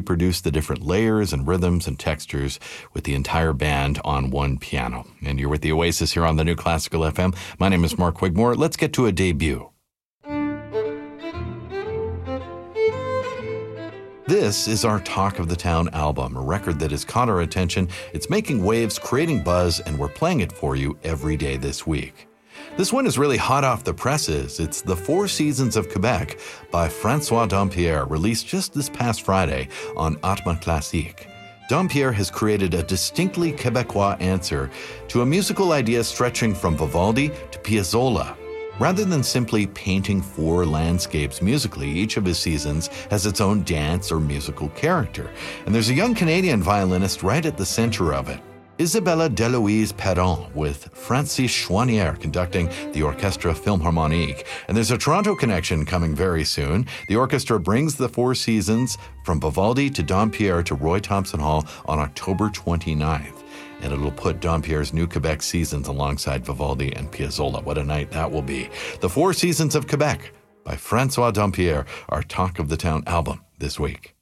reproduce the different layers and rhythms and textures with the entire band on one piano. And you're with the Oasis here on the New Classical FM. My name is Mark Wigmore. Let's get to a debut. This is our Talk of the Town album, a record that has caught our attention. It's making waves, creating buzz, and we're playing it for you every day this week. This one is really hot off the presses. It's The Four Seasons of Quebec by François Dampierre, released just this past Friday on Atma Classique. Dampierre has created a distinctly Quebecois answer to a musical idea stretching from Vivaldi to Piazzolla. Rather than simply painting four landscapes musically, each of his seasons has its own dance or musical character. And there's a young Canadian violinist right at the center of it. Isabella Deloise Perron with Francis Chouanière conducting the Orchestre Philharmonique. And there's a Toronto connection coming very soon. The orchestra brings the Four Seasons from Vivaldi to Dampierre to Roy Thomson Hall on October 29th. And it'll put Dampierre's New Quebec seasons alongside Vivaldi and Piazzolla. What a night that will be. The Four Seasons of Quebec by François Dampierre, our Talk of the Town album this week.